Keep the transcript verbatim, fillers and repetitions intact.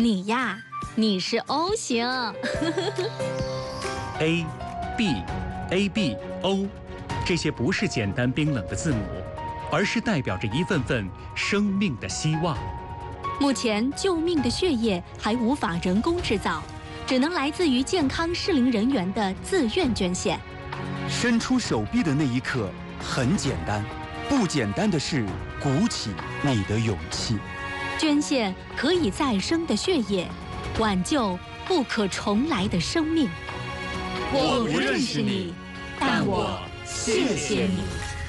你呀，你是 O 型。 A、B、A、B、O， 这些不是简单冰冷的字母，而是代表着一份份生命的希望。 目前，救命的血液还无法人工制造，只能来自于健康适龄人员的自愿捐献。 伸出手臂的那一刻很简单，不简单的是鼓起你的勇气。 捐献可以再生的血液，挽救不可重来的生命。 我不认识你，但我谢谢你。